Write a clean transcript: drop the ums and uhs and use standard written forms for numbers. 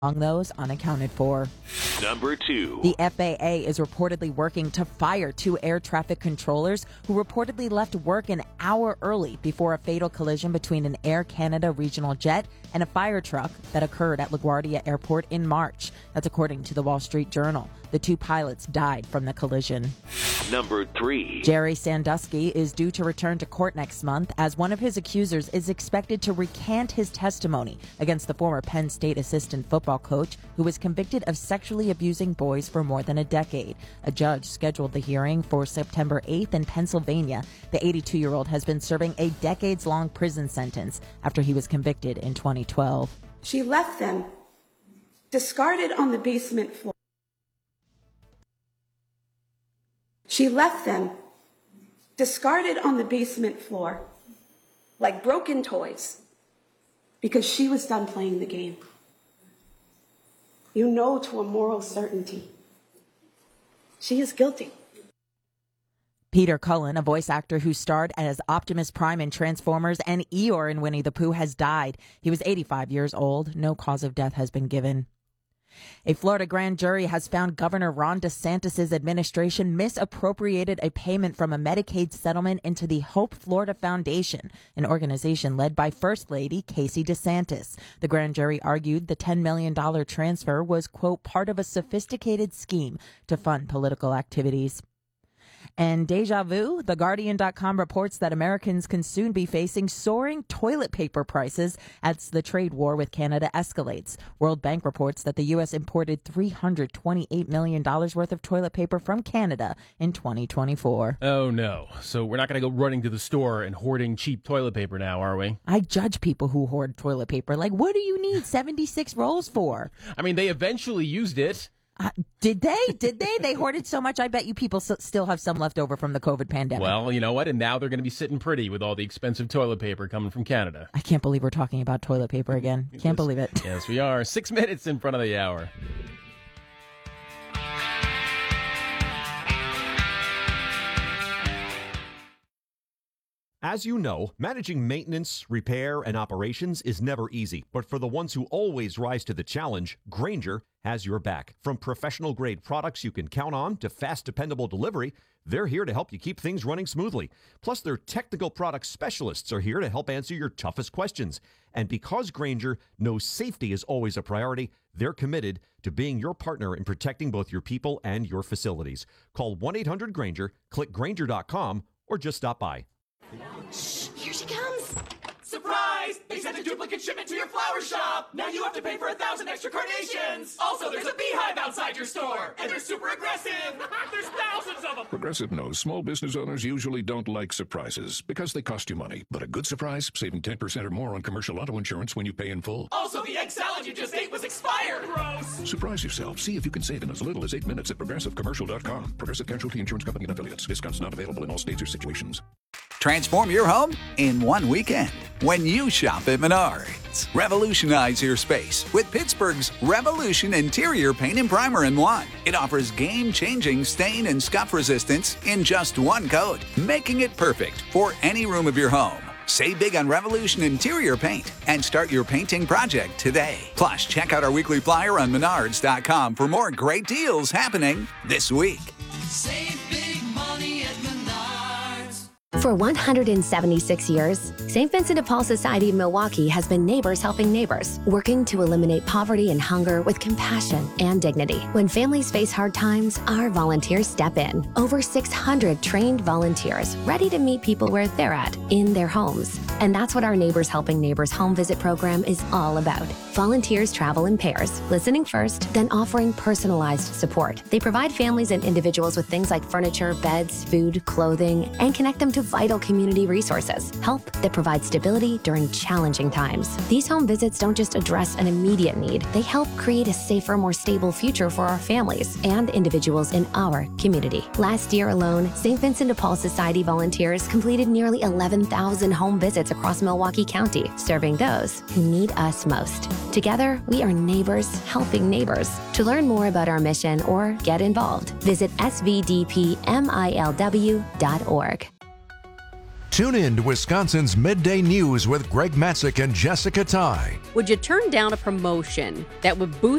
among those unaccounted for. Number 2. The FAA is reportedly working to fire 2 air traffic controllers who reportedly left work an hour early before a fatal collision between an Air Canada regional jet and a fire truck that occurred at LaGuardia Airport in March. That's according to the Wall Street Journal. The 2 pilots died from the collision. Number 3. Jerry Sandusky is due to return to court next month as one of his accusers is expected to recant his testimony against the former Penn State assistant football coach who was convicted of sexually abusing boys for more than a decade. A judge scheduled the hearing for September 8th in Pennsylvania. The 82-year-old has been serving a decades-long prison sentence after he was convicted in 2012. She left them discarded on the basement floor. She left them discarded on the basement floor like broken toys because she was done playing the game. You know to a moral certainty, she is guilty. Peter Cullen, a voice actor who starred as Optimus Prime in Transformers and Eeyore in Winnie the Pooh, has died. He was 85 years old. No cause of death has been given. A Florida grand jury has found Governor Ron DeSantis' administration misappropriated a payment from a Medicaid settlement into the Hope Florida Foundation, an organization led by First Lady Casey DeSantis. The grand jury argued the $10 million transfer was, quote, part of a sophisticated scheme to fund political activities. And deja vu, TheGuardian.com reports that Americans can soon be facing soaring toilet paper prices as the trade war with Canada escalates. World Bank reports that the U.S. imported $328 million worth of toilet paper from Canada in 2024. Oh, no. So we're not going to go running to the store and hoarding cheap toilet paper now, are we? I judge people who hoard toilet paper. Like, what do you need 76 rolls for? I mean, they eventually used it. Did they? They hoarded so much, I bet you people still have some left over from the COVID pandemic. Well, you know what? And now they're going to be sitting pretty with all the expensive toilet paper coming from Canada. I can't believe we're talking about toilet paper again. Can't believe it. Yes, we are. 6 minutes in front of the hour. As you know, managing maintenance, repair, and operations is never easy. But for the ones who always rise to the challenge, Grainger has your back. From professional-grade products you can count on to fast, dependable delivery, they're here to help you keep things running smoothly. Plus, their technical product specialists are here to help answer your toughest questions. And because Grainger knows safety is always a priority, they're committed to being your partner in protecting both your people and your facilities. Call 1-800-GRAINGER, click Grainger.com, or just stop by. Shh, here she comes. Surprise! They sent a duplicate shipment to your flower shop. Now you have to pay for 1,000 extra carnations. Also, there's a beehive outside your store, and they're super aggressive. There's thousands of them. Progressive knows small business owners usually don't like surprises because they cost you money. But a good surprise, saving 10% or more on commercial auto insurance when you pay in full. Also, the egg salad you just ate was expired. Gross. Surprise yourself. See if you can save in as little as 8 minutes at progressivecommercial.com. Progressive Casualty Insurance Company and Affiliates. Discounts not available in all states or situations. Transform your home in one weekend when you shop at Menards. Revolutionize your space with Pittsburgh's Revolution Interior Paint and Primer in one. It offers game-changing stain and scuff resistance in just one coat, making it perfect for any room of your home. Save big on Revolution Interior Paint and start your painting project today. Plus, check out our weekly flyer on Menards.com for more great deals happening this week. Save big money at Menards. For 176 years, St. Vincent de Paul Society of Milwaukee has been neighbors helping neighbors, working to eliminate poverty and hunger with compassion and dignity. When families face hard times, our volunteers step in. Over 600 trained volunteers ready to meet people where they're at, in their homes. And that's what our Neighbors Helping Neighbors home visit program is all about. Volunteers travel in pairs, listening first, then offering personalized support. They provide families and individuals with things like furniture, beds, food, clothing, and connect them to vital community resources. Help that provides stability during challenging times. These home visits don't just address an immediate need. They help create a safer, more stable future for our families and individuals in our community. Last year alone, St. Vincent de Paul Society volunteers completed nearly 11,000 home visits across Milwaukee County, serving those who need us most. Together, we are neighbors helping neighbors. To learn more about our mission or get involved, visit svdpmilw.org. Tune in to Wisconsin's Midday News with Greg Matzik and Jessica Ty. Would you turn down a promotion that would boost